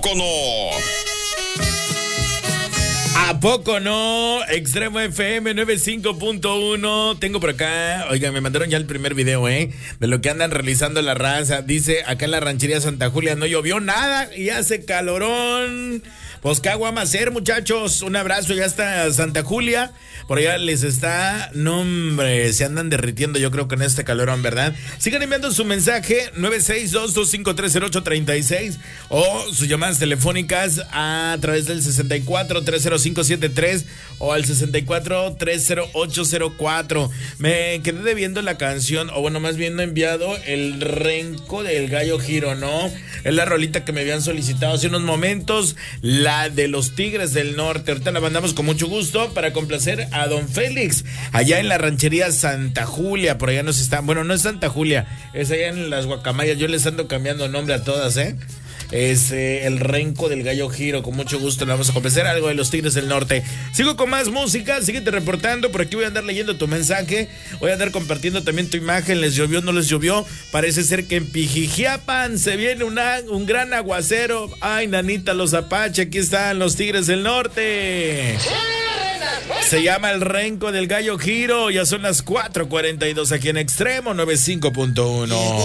poco no? ¿A poco no? Extremo FM 95.1. Tengo por acá, oigan, me mandaron ya el primer video, de lo que andan realizando la raza. Dice, acá en la ranchería Santa Julia no llovió nada y hace calorón. Pues qué vamos a hacer, muchachos. Un abrazo ya hasta Santa Julia. Por allá les está, no hombre, se andan derritiendo yo creo con este calorón, ¿verdad? Sigan enviando su mensaje 962-2530836 o sus llamadas telefónicas a través del 64-30573 o al 64-30804. Me quedé debiendo la canción, o bueno, más bien no he enviado el renco del gallo Giro, ¿no? Es la rolita que me habían solicitado hace unos momentos, la de los Tigres del Norte. Ahorita la mandamos con mucho gusto para complacer a don Félix, allá en la ranchería Santa Julia. Por allá nos están, bueno, no es Santa Julia, es allá en las Guacamayas. Yo les ando cambiando nombre a todas, Es el renco del gallo Giro. Con mucho gusto le vamos a complacer algo de los Tigres del Norte. Sigo con más música, síguete reportando. Por aquí voy a andar leyendo tu mensaje. Voy a andar compartiendo también tu imagen. ¿Les llovió, no les llovió? Parece ser que en Pijijiapan se viene un gran aguacero. Ay, nanita, los Apache, aquí están los Tigres del Norte. Se llama el renco del gallo Giro. Ya son las 4:42 aquí en Extremo 95.1.